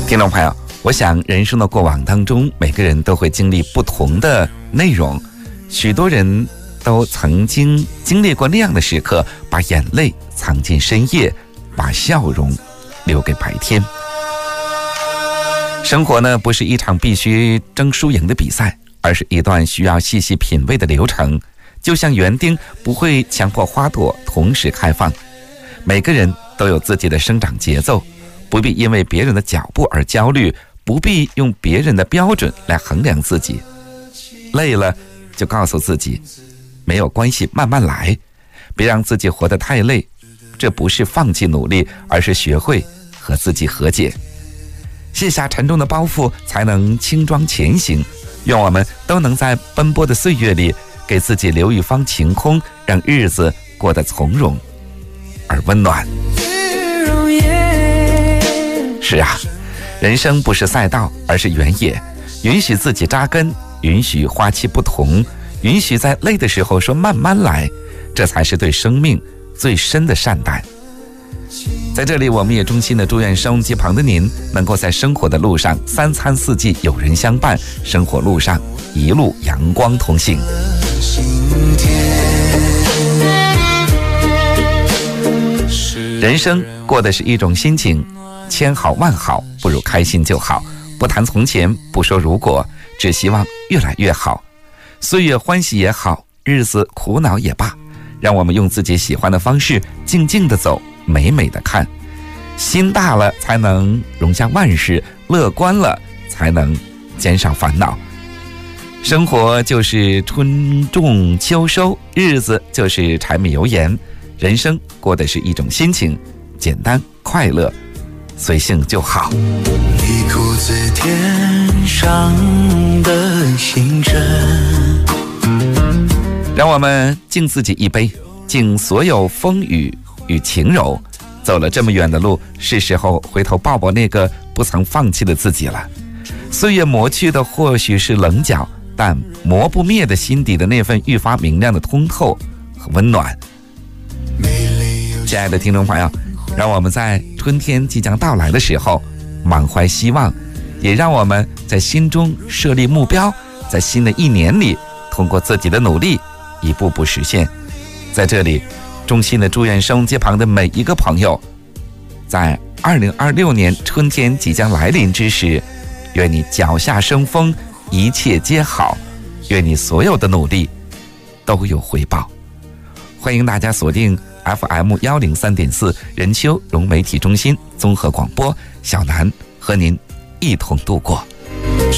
听众朋友，我想人生的过往当中，每个人都会经历不同的内容，许多人都曾经经历过那样的时刻，把眼泪藏进深夜，把笑容留给白天。生活呢，不是一场必须争输赢的比赛，而是一段需要细细品味的流程。就像园丁不会强迫花朵同时开放，每个人都有自己的生长节奏，不必因为别人的脚步而焦虑，不必用别人的标准来衡量自己。累了就告诉自己没有关系，慢慢来，别让自己活得太累。这不是放弃努力，而是学会和自己和解。卸下沉重的包袱，才能轻装前行。愿我们都能在奔波的岁月里，给自己留一方晴空，让日子过得从容而温暖。是啊，人生不是赛道，而是原野。允许自己扎根，允许花期不同，允许在累的时候说慢慢来，这才是对生命最深的善待。在这里，我们也衷心的祝愿收音机旁的您，能够在生活的路上三餐四季有人相伴，生活路上一路阳光同行。人生过的是一种心情，千好万好，不如开心就好。不谈从前，不说如果，只希望越来越好。岁月欢喜也好，日子苦恼也罢，让我们用自己喜欢的方式，静静地走，美美的看。心大了才能容下万事，乐观了才能减少烦恼。生活就是春种秋收，日子就是柴米油盐。人生过的是一种心情，简单快乐，随性就好。 你苦自天上的星辰， 让我们敬自己一杯，敬所有风雨与晴柔。走了这么远的路，是时候回头抱抱那个不曾放弃的自己了。岁月磨去的或许是棱角，但磨不灭的心底的那份愈发明亮的通透和温暖。亲爱的听众朋友，让我们在春天即将到来的时候满怀希望，也让我们在心中设立目标，在新的一年里通过自己的努力一步步实现。在这里衷心的祝愿收音机旁的每一个朋友，在2026年春天即将来临之时，愿你脚下生风，一切皆好，愿你所有的努力都有回报。欢迎大家锁定 FM103.4 任丘融媒体中心综合广播，小南和您一同度过。